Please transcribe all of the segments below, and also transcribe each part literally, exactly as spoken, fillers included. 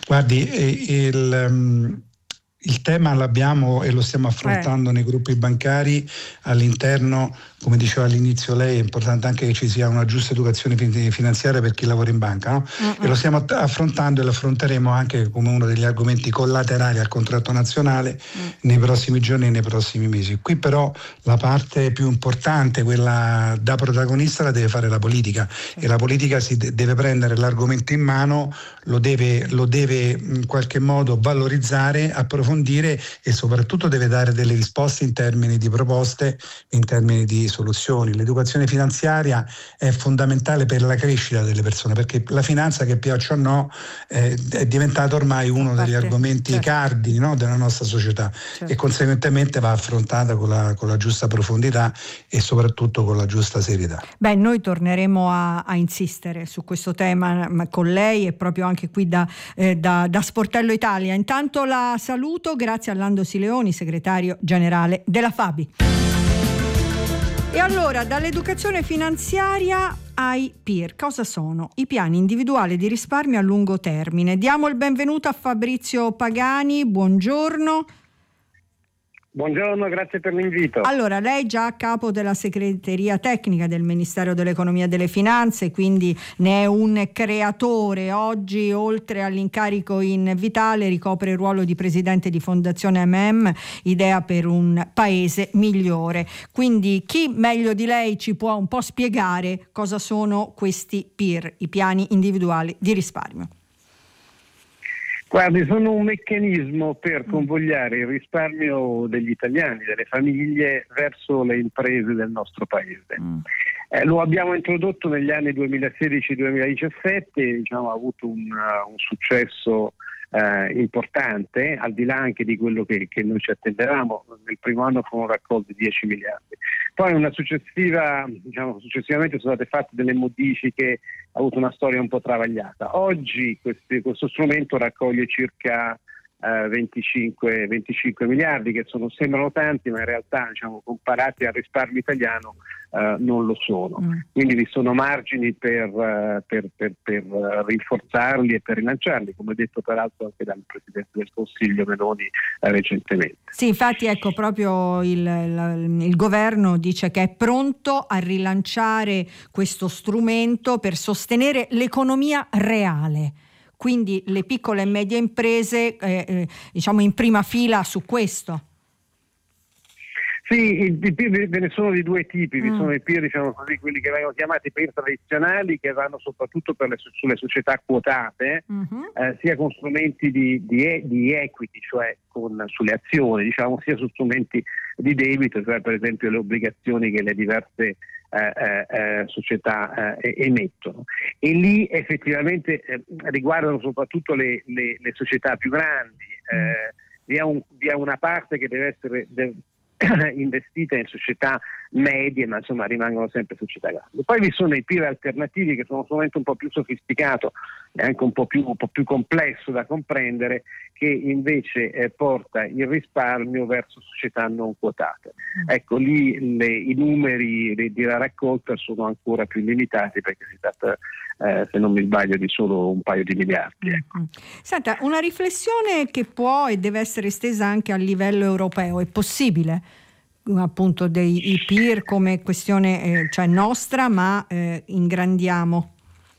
Guardi, eh, il, um, il tema l'abbiamo e lo stiamo affrontando eh. nei gruppi bancari all'interno, come diceva all'inizio lei, è importante anche che ci sia una giusta educazione finanziaria per chi lavora in banca, no? E lo stiamo affrontando e lo affronteremo anche come uno degli argomenti collaterali al contratto nazionale mm. nei prossimi giorni e nei prossimi mesi. Qui però la parte più importante, quella da protagonista, la deve fare la politica sì. e la politica si de- deve prendere l'argomento in mano, lo deve, lo deve in qualche modo valorizzare, approfondire e soprattutto deve dare delle risposte in termini di proposte, in termini di soluzioni. L'educazione finanziaria è fondamentale per la crescita delle persone, perché la finanza, che piaccia o no, eh, è diventata ormai uno degli argomenti certo. cardini, no, della nostra società certo. e conseguentemente va affrontata con la, con la giusta profondità e soprattutto con la giusta serietà. Beh, noi torneremo a, a insistere su questo tema con lei e proprio anche qui da, eh, da, da Sportello Italia. Intanto la saluto, grazie a Lando Sileoni, segretario generale della Fabi. E allora, dall'educazione finanziaria ai P I R, cosa sono? I piani individuali di risparmio a lungo termine. Diamo il benvenuto a Fabrizio Pagani, buongiorno. Buongiorno, grazie per l'invito. Allora, lei già a capo della segreteria tecnica del Ministero dell'Economia e delle Finanze, quindi ne è un creatore. Oggi, oltre all'incarico in Vitale, ricopre il ruolo di presidente di Fondazione M M M, Idea per un Paese Migliore. Quindi chi meglio di lei ci può un po' spiegare cosa sono questi P I R, i piani individuali di risparmio? Guardi, sono un meccanismo per convogliare il risparmio degli italiani, delle famiglie, verso le imprese del nostro paese. Mm. Eh, lo abbiamo introdotto negli anni duemilasedici duemiladiciassette, diciamo, ha avuto un, uh, un successo eh, importante, al di là anche di quello che, che noi ci attendevamo. Nel primo anno furono raccolti dieci miliardi. Poi una successiva, diciamo, successivamente sono state fatte delle modifiche, ha avuto una storia un po' travagliata. Oggi questi, questo strumento raccoglie circa eh, venticinque miliardi, che sono, sembrano tanti, ma in realtà, diciamo, comparati al risparmio italiano eh, non lo sono. Mm. Quindi vi sono margini per, uh, per, per, per uh, rinforzarli e per rilanciarli, come detto peraltro anche dal Presidente del Consiglio Meloni eh, recentemente. Sì, infatti ecco, proprio il, il, il governo dice che è pronto a rilanciare questo strumento per sostenere l'economia reale. Quindi le piccole e medie imprese, eh, eh, diciamo, in prima fila su questo. Sì, i P I R ve ne sono di due tipi, vi mm. sono i P I R, diciamo così, quelli che vengono chiamati P I R tradizionali, che vanno soprattutto per le, sulle società quotate, mm-hmm. eh, sia con strumenti di, di, di equity, cioè con, sulle azioni, diciamo, sia su strumenti di debito, cioè per esempio le obbligazioni che le diverse Eh, eh, società eh, emettono, e lì effettivamente eh, riguardano soprattutto le, le, le società più grandi. Eh, vi è un, vi è una parte che deve essere de- investita in società medie, ma insomma rimangono sempre società grandi. Poi vi sono i P I R alternativi, che sono uno strumento un po' più sofisticato e anche un po' più, un po' più complesso da comprendere, che invece eh, porta il risparmio verso società non quotate. Mm. Ecco, lì le, i numeri della raccolta sono ancora più limitati, perché si tratta, eh, se non mi sbaglio, di solo un paio di miliardi. Ecco. Senta, una riflessione che può e deve essere estesa anche a livello europeo: è possibile appunto dei P I R come questione eh, cioè nostra, ma eh, ingrandiamo?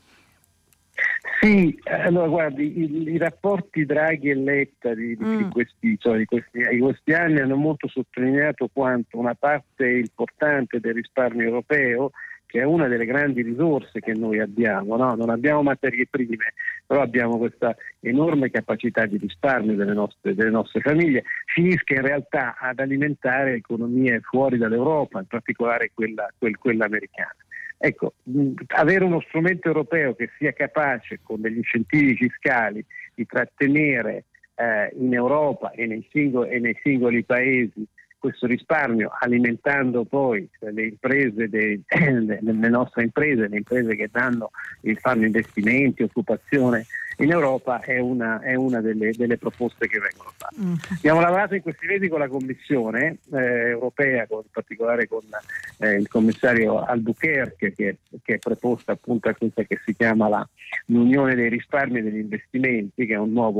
Sì, allora guardi, i, i rapporti Draghi e Letta di, di, mm. di, questi, cioè, di, questi, di questi anni hanno molto sottolineato quanto una parte importante del risparmio europeo, che è una delle grandi risorse che noi abbiamo, no? Non abbiamo materie prime, però abbiamo questa enorme capacità di risparmio delle nostre, delle nostre famiglie, finisca in realtà ad alimentare economie fuori dall'Europa, in particolare quella, quel, quella americana. Ecco, mh, avere uno strumento europeo che sia capace, con degli incentivi fiscali, di trattenere eh, in Europa e nei, singoli, e nei singoli paesi questo risparmio, alimentando poi le imprese, dei, le nostre imprese, le imprese che danno, fanno investimenti, occupazione in Europa, è una, è una delle, delle proposte che vengono fatte. Mm. Abbiamo lavorato in questi mesi con la Commissione eh, europea, con, in particolare con eh, il commissario Albuquerque, che, che è preposta appunto a questa che si chiama la, l'Unione dei risparmi e degli investimenti, che è un nuovo